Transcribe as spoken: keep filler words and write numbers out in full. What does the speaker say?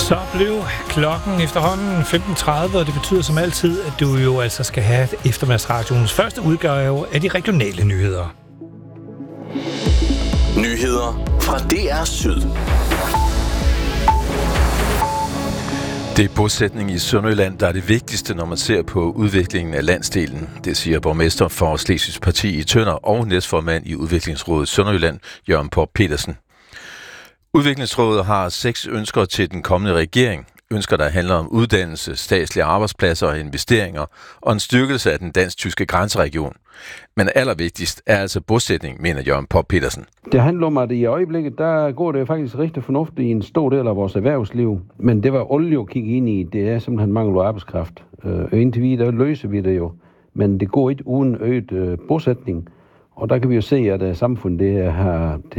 Så blev klokken efterhånden femten tredive, og det betyder som altid, at du jo altså skal have eftermiddagsradioens første udgave af de regionale nyheder. Nyheder fra D R Syd. Det er bosætning i Sønderjylland, der er det vigtigste, når man ser på udviklingen af landsdelen. Det siger borgmester for Slesvigs Parti i Tønder og næstformand i Udviklingsrådet Sønderjylland, Jørgen Popp Petersen. Udviklingsrådet har seks ønsker til den kommende regering. Ønsker, der handler om uddannelse, statslige arbejdspladser og investeringer, og en styrkelse af den dansk-tyske grænseregion. Men allervigtigst er altså bosætning, mener Jørgen Popp Petersen. Det handler om, at i øjeblikket, der går det faktisk rigtig fornuftigt i en stor del af vores erhvervsliv. Men det var olie at kigge ind i, det er simpelthen mangel på arbejdskraft. Og indtil videre løser vi det jo. Men det går ikke uden øget bosætning. Og der kan vi jo se, at samfundet det har